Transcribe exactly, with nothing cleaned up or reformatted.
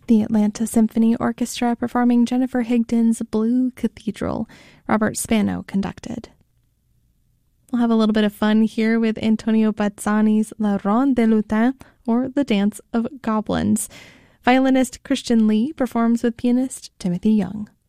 The Atlanta Symphony Orchestra performing Jennifer Higdon's Blue Cathedral. Robert Spano conducted. We'll have a little bit of fun here with Antonio Bazzani's La Ronde des Lutins, or The Dance of Goblins. Violinist Christian Lee performs with pianist Timothy Young.